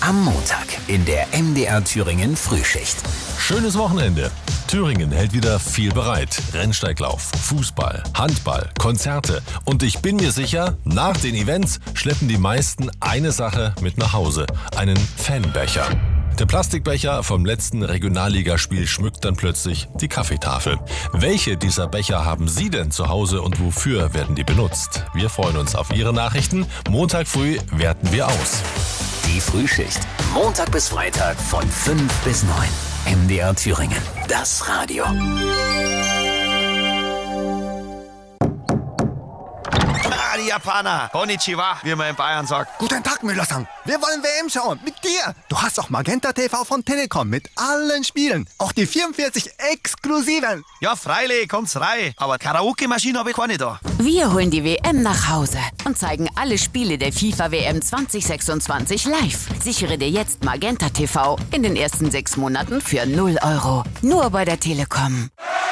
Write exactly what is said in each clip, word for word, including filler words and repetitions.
Am Montag in der M D R Thüringen Frühschicht. Schönes Wochenende. Thüringen hält wieder viel bereit. Rennsteiglauf, Fußball, Handball, Konzerte. Und ich bin mir sicher, nach den Events schleppen die meisten eine Sache mit nach Hause. Einen Fanbecher. Der Plastikbecher vom letzten Regionalligaspiel schmückt dann plötzlich die Kaffeetafel. Welche dieser Becher haben Sie denn zu Hause und wofür werden die benutzt? Wir freuen uns auf Ihre Nachrichten. Montag früh werten wir aus. Die Frühschicht. Montag bis Freitag von fünf bis neun. M D R Thüringen. Das Radio. Ah, die Japaner. Konnichiwa, wie man in Bayern sagt. Guten Tag, Müller-san. Wir wollen W M schauen. Mit dir. Du hast auch Magenta T V von Telekom mit allen Spielen. Auch die vierundvierzig exklusiven. Ja, freilich, kommt's rein. Aber Karaoke-Maschine habe ich keine da. Wir holen die W M nach Hause und zeigen alle Spiele der FIFA W M zwanzig sechsundzwanzig live. Sichere dir jetzt Magenta T V in den ersten sechs Monaten für null Euro. Nur bei der Telekom.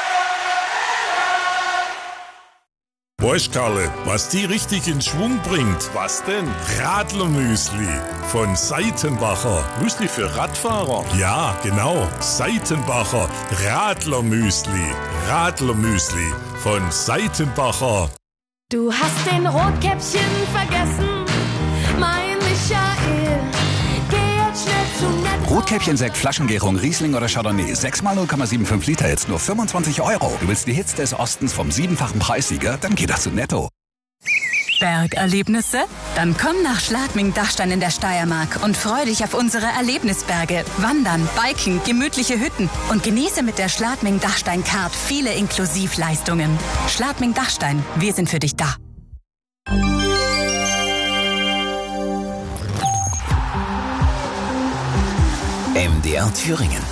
Weißt Karle, was die richtig in Schwung bringt? Was denn? Radlermüsli von Seitenbacher. Müsli für Radfahrer? Ja, genau. Seitenbacher Radlermüsli. Radlermüsli von Seitenbacher. Du hast den Rotkäppchen vergessen, mein Michael. Geh jetzt schnell zu nett. Rotkäppchen-Sekt, Flaschengärung, Riesling oder Chardonnay. sechs mal null Komma fünfundsiebzig Liter, jetzt nur fünfundzwanzig Euro. Du willst die Hits des Ostens vom siebenfachen Preissieger? Dann geh doch zu Netto. Bergerlebnisse? Dann komm nach Schladming-Dachstein in der Steiermark und freu dich auf unsere Erlebnisberge. Wandern, Biken, gemütliche Hütten und genieße mit der Schladming-Dachstein-Card viele Inklusivleistungen. Schladming-Dachstein, wir sind für dich da. M D R Thüringen.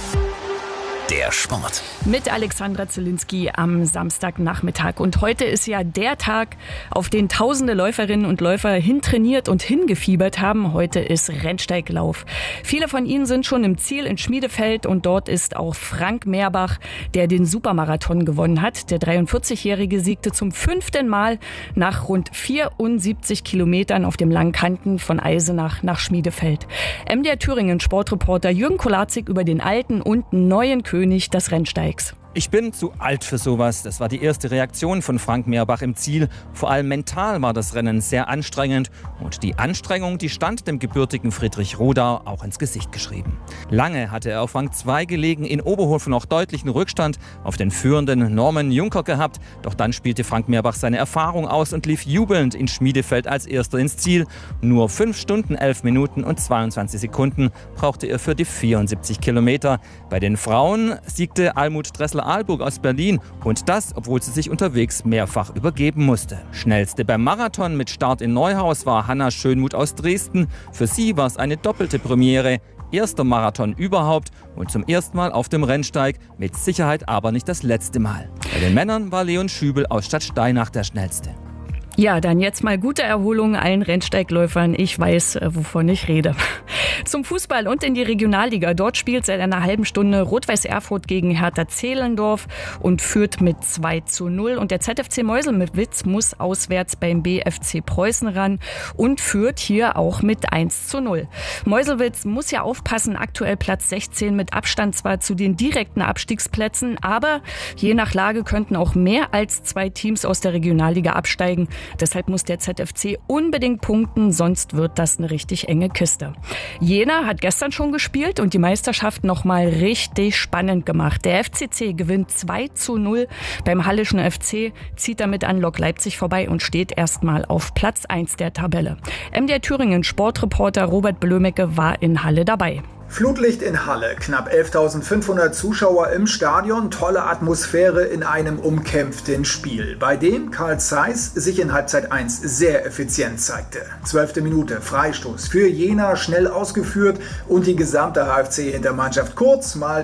Der Sport. Mit Alexandra Zielinski am Samstagnachmittag. Und heute ist ja der Tag, auf den tausende Läuferinnen und Läufer hintrainiert und hingefiebert haben. Heute ist Rennsteiglauf. Viele von ihnen sind schon im Ziel in Schmiedefeld und dort ist auch Frank Meerbach, der den Supermarathon gewonnen hat. Der dreiundvierzigjährige siegte zum fünften Mal nach rund vierundsiebzig Kilometern auf dem langen Kanten von Eisenach nach Schmiedefeld. M D R Thüringen Sportreporter Jürgen Kolazik über den alten und neuen König des Rennsteigs. Ich bin zu alt für sowas. Das war die erste Reaktion von Frank Meerbach im Ziel. Vor allem mental war das Rennen sehr anstrengend. Und die Anstrengung, die stand dem gebürtigen Friedrich Rodau auch ins Gesicht geschrieben. Lange hatte er auf Rang zwei gelegen, in Oberhofen noch deutlichen Rückstand auf den führenden Norman Juncker gehabt. Doch dann spielte Frank Meerbach seine Erfahrung aus und lief jubelnd in Schmiedefeld als Erster ins Ziel. Nur fünf Stunden, elf Minuten und zweiundzwanzig Sekunden brauchte er für die vierundsiebzig Kilometer. Bei den Frauen siegte Almut Dressler-Ahlburg aus Berlin und das, obwohl sie sich unterwegs mehrfach übergeben musste. Schnellste beim Marathon mit Start in Neuhaus war Hanna Schönmuth aus Dresden. Für sie war es eine doppelte Premiere. Erster Marathon überhaupt und zum ersten Mal auf dem Rennsteig, mit Sicherheit aber nicht das letzte Mal. Bei den Männern war Leon Schübel aus Stadtsteinach der Schnellste. Ja, dann jetzt mal gute Erholung allen Rennsteigläufern. Ich weiß, wovon ich rede. Zum Fußball und in die Regionalliga. Dort spielt seit einer halben Stunde Rot-Weiß Erfurt gegen Hertha Zehlendorf und führt mit zwei zu null. Und der Z F C Meuselwitz muss auswärts beim B F C Preußen ran und führt hier auch mit eins zu null. Meuselwitz muss ja aufpassen, aktuell Platz sechzehn mit Abstand zwar zu den direkten Abstiegsplätzen, aber je nach Lage könnten auch mehr als zwei Teams aus der Regionalliga absteigen. Deshalb muss der Z F C unbedingt punkten, sonst wird das eine richtig enge Kiste. Jena hat gestern schon gespielt und die Meisterschaft nochmal richtig spannend gemacht. Der F C C gewinnt zwei zu null. Beim Hallischen F C zieht damit an Lok Leipzig vorbei und steht erstmal auf Platz eins der Tabelle. M D R Thüringen Sportreporter Robert Blömecke war in Halle dabei. Flutlicht in Halle, knapp elftausendfünfhundert Zuschauer im Stadion, tolle Atmosphäre in einem umkämpften Spiel, bei dem Carl Zeiss sich in Halbzeit eins sehr effizient zeigte. Zwölfte Minute, Freistoß für Jena, schnell ausgeführt und die gesamte H F C-Hintermannschaft kurz mal